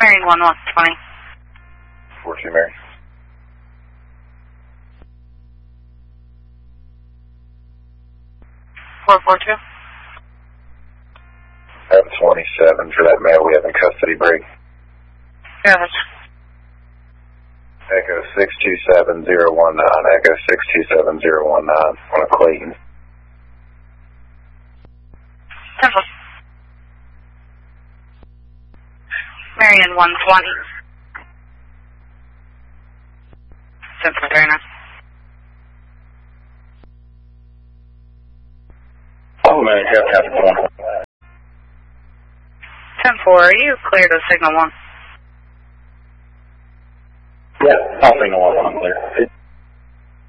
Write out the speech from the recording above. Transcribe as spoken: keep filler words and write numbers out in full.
Marion one one twenty. four two Mary. four four two. I have twenty-seven for that male we have in custody break. Go ahead. Echo six two seven zero one nine. Echo six two seven zero one nine. On a Clayton. Temple. Marion one twenty. Central Turner. Oh man, you have to have one. ten four, are you clear to signal one? Yeah, I'll signal one, I'm clear.